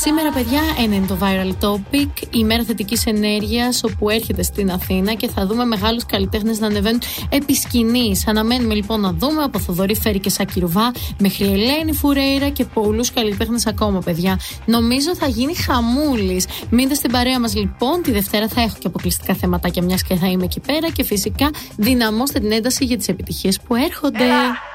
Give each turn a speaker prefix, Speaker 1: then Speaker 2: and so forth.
Speaker 1: Σήμερα, παιδιά, είναι το Viral Topic, η μέρα θετικής ενέργειας, όπου έρχεται στην Αθήνα και θα δούμε μεγάλους καλλιτέχνες να ανεβαίνουν επί σκηνής. Αναμένουμε λοιπόν να δούμε από Θοδωρή Φέρη και Σάκη Ρουβά μέχρι Ελένη Φουρέιρα και πολλούς καλλιτέχνες ακόμα, παιδιά. Νομίζω θα γίνει χαμούλης. Μείνετε στην παρέα μας λοιπόν. Τη Δευτέρα θα έχω και αποκλειστικά θεματάκια, μιας και θα είμαι εκεί πέρα. Και φυσικά δυναμώστε την ένταση για τις επιτυχίες που έρχονται.